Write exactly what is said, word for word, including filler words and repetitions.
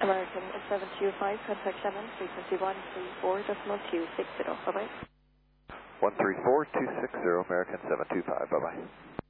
American seven two five, contact Shannon, frequency one three four point two six zero. Bye-bye. one three four two six zero, American seven two five. Bye-bye.